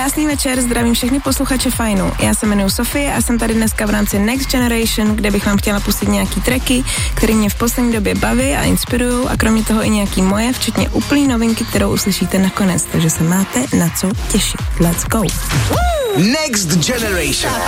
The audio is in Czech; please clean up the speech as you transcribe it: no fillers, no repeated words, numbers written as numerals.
Krásný večer, zdravím všechny posluchače Fajnu. Já se jmenuji Sofie a jsem tady dneska v rámci Next Generation, kde bych vám chtěla pustit nějaký tracky, které mě v poslední době baví a inspirují a kromě toho i nějaký moje, včetně úplný novinky, kterou uslyšíte nakonec, takže se máte na co těšit. Let's go! Next Generation.